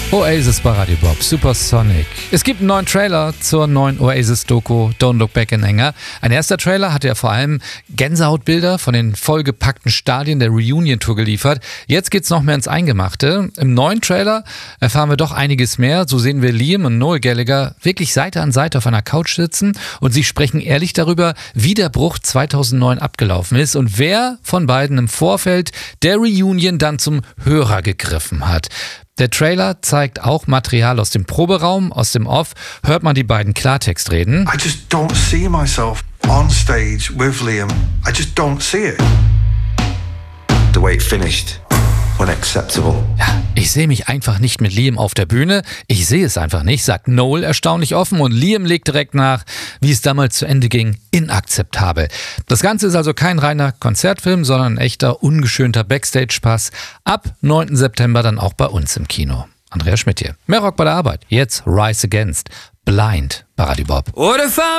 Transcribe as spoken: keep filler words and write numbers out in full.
Oasis bei Radio Bob, Supersonic. Es gibt einen neuen Trailer zur neuen Oasis-Doku Don't Look Back in Anger. Ein erster Trailer hatte ja vor allem Gänsehautbilder von den vollgepackten Stadien der Reunion-Tour geliefert. Jetzt geht's noch mehr ins Eingemachte. Im neuen Trailer erfahren wir doch einiges mehr. So sehen wir Liam und Noel Gallagher wirklich Seite an Seite auf einer Couch sitzen und sie sprechen ehrlich darüber, wie der Bruch zweitausendneun abgelaufen ist und wer von beiden im Vorfeld der Reunion dann zum Hörer gegriffen hat. Der Trailer zeigt auch Material aus dem Proberaum, aus dem Off hört man die beiden Klartext reden. I just don't see myself on stage with Liam. I just don't see it. The way it finished, unacceptable. Ja, ich sehe mich einfach nicht mit Liam auf der Bühne. Ich sehe es einfach nicht, sagt Noel erstaunlich offen und Liam legt direkt nach, wie es damals zu Ende ging, inakzeptabel. Das Ganze ist also kein reiner Konzertfilm, sondern ein echter, ungeschönter Backstage-Pass. Ab neunten September dann auch bei uns im Kino. Andreas Schmidt hier. Mehr Rock bei der Arbeit. Jetzt Rise Against. Blind bei Radio Bob.